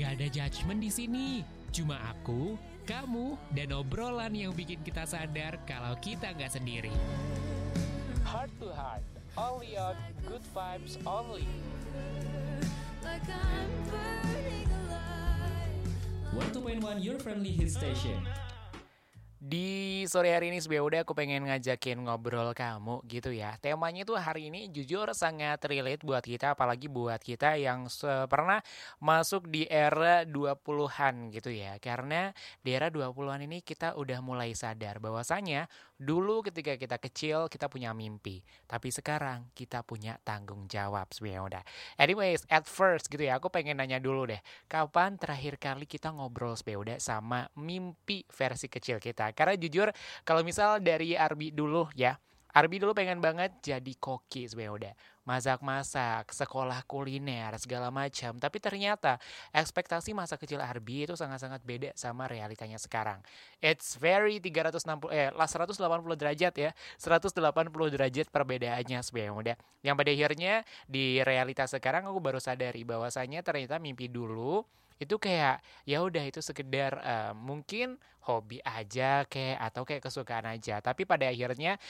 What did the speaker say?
Gak ada judgement di sini. Cuma aku, kamu, dan obrolan yang bikin kita sadar kalau kita nggak sendiri. Heart to Heart, only on Good Vibes Only. 102.1 Your Friendly Hit Station. Di sore hari ini sebenarnya aku pengen ngajakin ngobrol kamu gitu ya. Temanya tuh hari ini jujur sangat relate buat kita, apalagi buat kita yang pernah masuk di era 20-an gitu ya. Karena di era 20-an ini kita udah mulai sadar bahwasanya dulu ketika kita kecil kita punya mimpi, tapi sekarang kita punya tanggung jawab sebenarnya udah. Anyways, at first gitu ya, aku pengen nanya dulu deh. Kapan terakhir kali kita ngobrol sebenarnya sama mimpi versi kecil kita? Karena jujur kalau misal dari Arbi dulu ya, Arbi dulu pengen banget jadi koki sebenarnya udah. Masak-masak, sekolah kuliner, segala macam. Tapi ternyata ekspektasi masa kecil Arbi itu sangat-sangat beda sama realitanya sekarang. It's very 180 derajat ya. 180 derajat perbedaannya sebenarnya udah. Yang pada akhirnya di realitas sekarang aku baru sadari bahwasanya ternyata mimpi dulu itu kayak ya udah itu sekedar mungkin hobi aja kayak atau kayak kesukaan aja, tapi pada akhirnya